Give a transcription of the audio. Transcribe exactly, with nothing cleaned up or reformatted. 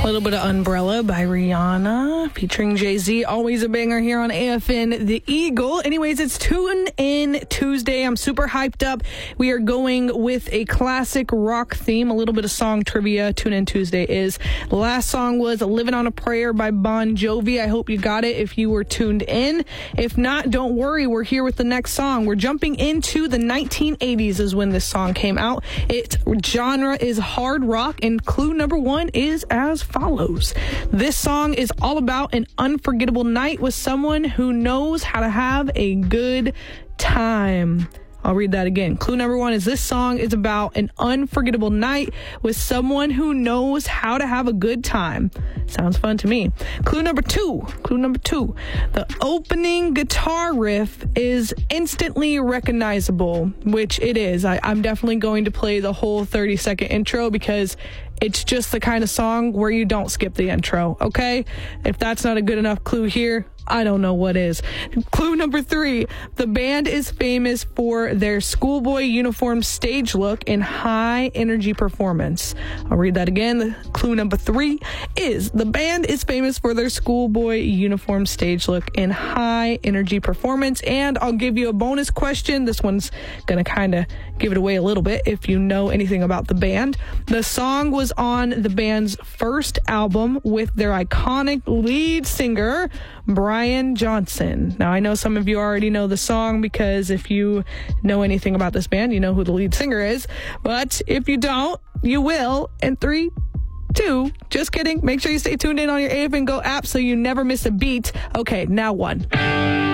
A little bit of Umbrella by Rihanna featuring Jay-Z. Always a banger here on A F N The Eagle. Anyways, it's Tune In Tuesday. I'm super hyped up. We are going with a classic rock theme, a little bit of song trivia. Tune In Tuesday is. The last song was Living on a Prayer by Bon Jovi. I hope you got it if you were tuned in. If not, don't worry. We're here with the next song. We're jumping into the nineteen eighties is when this song came out. Its genre is hard rock, and clue number one is as follows. This song is all about an unforgettable night with someone who knows how to have a good time. I'll read that again. Clue number one is this song is about an unforgettable night with someone who knows how to have a good time. Sounds fun to me. Clue number two. Clue number two. The opening guitar riff is instantly recognizable, which it is. I, I'm definitely going to play the whole thirty second intro because it's just the kind of song where you don't skip the intro, okay? If that's not a good enough clue here, I don't know what is. Clue number three, the band is famous for their schoolboy uniform stage look and high energy performance. I'll read that again. Clue number three is the band is famous for their schoolboy uniform stage look and high energy performance. And I'll give you a bonus question. This one's going to kind of give it away a little bit if you know anything about the band. The song was on the band's first album with their iconic lead singer, Brian Johnson. Now, I know some of you already know the song because if you know anything about this band, you know who the lead singer is. But if you don't, you will. In three, two, just kidding. Make sure you stay tuned in on your A F N Go app so you never miss a beat. Okay, now one.